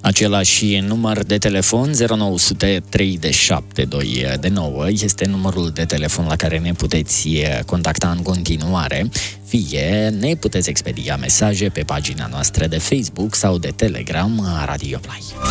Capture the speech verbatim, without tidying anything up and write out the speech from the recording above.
Același număr de telefon zero nouă zero trei șapte doi nouă este numărul de telefon la care ne puteți contacta în continuare, fie ne puteți expedia mesaje pe pagina noastră de Facebook sau de Telegram Radio Play.